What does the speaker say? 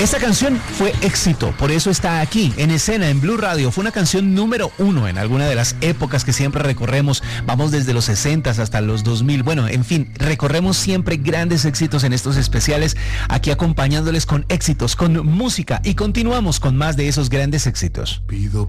Esta canción fue éxito, por eso está aquí, en escena, en Blue Radio. Fue una canción número 1 en alguna de las épocas que siempre recorremos. Vamos desde los 60 hasta los 2000. Bueno, en fin, recorremos siempre grandes éxitos en estos especiales, aquí acompañándoles con éxitos, con música, y continuamos con más de esos grandes éxitos. Pido